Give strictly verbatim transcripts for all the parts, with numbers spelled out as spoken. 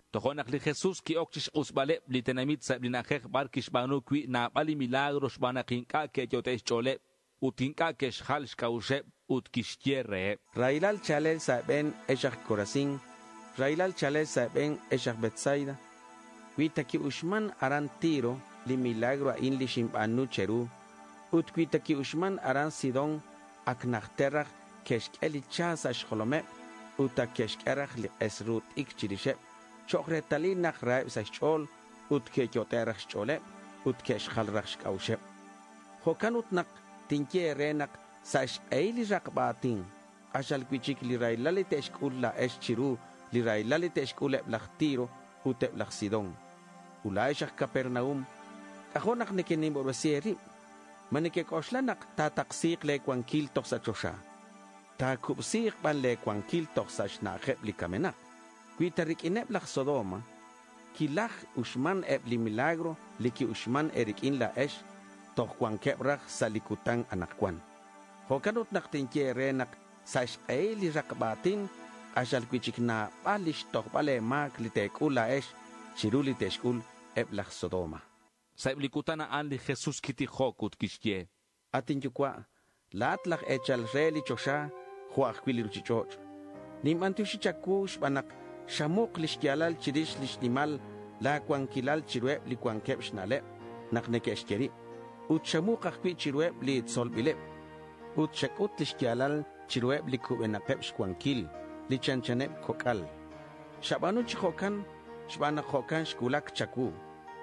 Tojonak li Jesús ki okchish usbale li tenamit sa blinajej bar kishbanu kwi na bali milagros banakinka ke yotesh chole utinka ke shal shkaushe ut kishtierre. Railal chalel sa ben eshach Corazín, Railal chalel sa ben eshach Betsaida. Kwita ki ushman aran tiro li milagro in li shimbanu cheru. Ut kwita ki ushman aran Sidón aknachterach keshk eli chasa shkolome uta keshk erach li esrut ikchirishe. Chokretali nach raib sa chol ut ke yoterach chole ut kesh khalrach shkaushe. Hokanut nak tinke renak sash eili rakbatin ashal kwichik li railali teshkul la eschiru li railali teshkul eblach tiro ut eblach Sidón. Ula eshach Capernaum kahonak nekenim borbasieri manike koshlanak tataksik le kwankil toksa chosha ta kupsik ban le kwankil toksa shnachep li kamenak kwitarik ineblach Sodoma kilach ushman ebli milagro liki ushman erikin la esh tok kwankebrach salikutan anakwan hokanut naktinke renak sash eili rakbatin ashal kwichik na balish tok bale mak litekul la esh shiruli teshkul eblach Sodoma. Sa iblikutana an li Jesús kitijokut kishye. Atin yukwa, laatlach echal reli chosha, huach kwili ruchichoch. Nim antiushichakush banak, shamuk lishkialal chirish lishnimal, la kwankilal chirweb li kwankeb shnale, naknekeshkeri. Ut shamuk akwi chirweb li tsolbile. Ut shakut lishkialal chirweb li kubenapeb shkwankil, li chanchaneb kokal. Shabanu chihokan, shbana hokan shkulak chaku.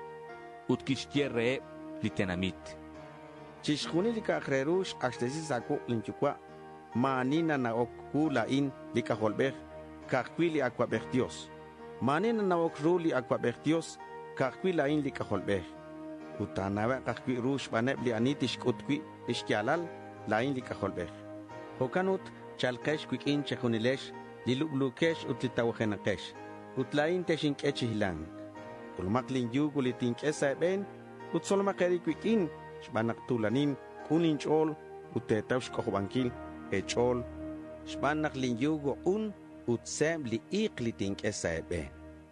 Ut kishtierre li tenamit. Chishkuni li kakrerush ashtesi saku linchukwa. Manina na okku la in li kaholbech. Kakwi li akwabech Dios. Manina na okru li akwabech Dios. Kakwi la in li kaholbech. Utanawa kakwi rush baneb li anitish kutkwi ishkialal la in li kaholbech. Hokanut chalkesh kwikin chekunilesh li lublukesh ut li tawajenakesh. Ut la in teshinkech hilang. Ulmaklin yugo li tinkesa ben ut solmakeri kwikin shbanak tulanin kunin chol utetawsh kohobankil e chol shbanak lin yugo un ut sem li ik li tinkesa ben.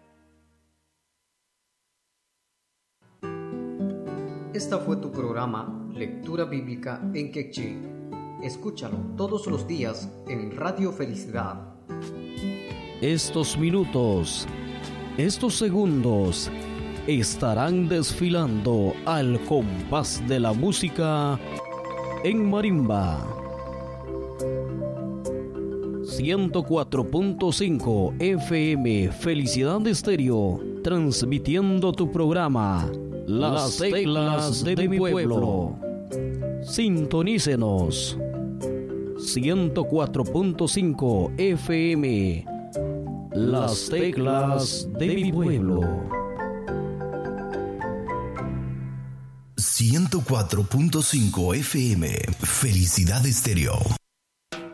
Esta fue tu programa Lectura Bíblica en Quechí. Escúchalo todos los días en Radio Felicidad. Estos minutos, estos segundos estarán desfilando al compás de la música en marimba. ciento cuatro punto cinco F M Felicidad Estéreo, transmitiendo tu programa Las Teclas de mi Pueblo. Sintonícenos. ciento cuatro punto cinco F M Las Teclas de mi Pueblo. ciento cuatro punto cinco F M Felicidad Estéreo.